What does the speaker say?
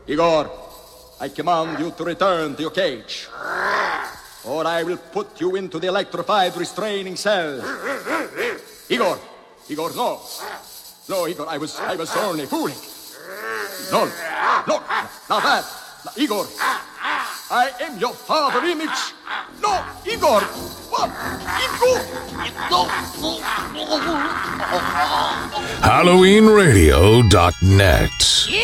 Igor, I command you to return to your cage, or I will put you into the electrified restraining cell. Igor, no. No, Igor, I was only fooling. No, look, now that, Igor, I am your father image. No, Igor, what? Igor, no. HalloweenRadio.net.